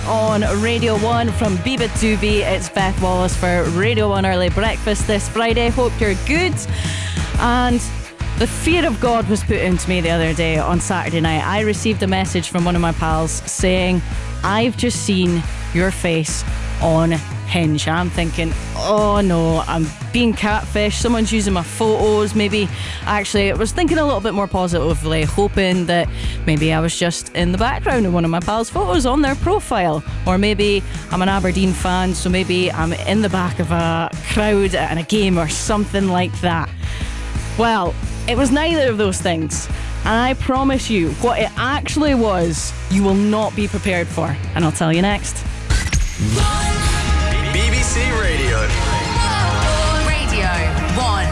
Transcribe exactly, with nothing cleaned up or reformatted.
on Radio one from Biba Doobie. It's Beth Wallace for Radio one Early Breakfast this Friday. Hope you're good. And the fear of God was put into me the other day on Saturday night. I received a message from one of my pals saying, I've just seen your face on Hinge. I'm thinking, oh no, I'm being catfished. Someone's using my photos. Maybe, actually, I was thinking a little bit more positively, hoping that maybe I was just in the background of one of my pals' photos on their profile. Or maybe I'm an Aberdeen fan, so maybe I'm in the back of a crowd at a game or something like that. Well, it was neither of those things. And I promise you, what it actually was, you will not be prepared for. And I'll tell you next. B B C Radio.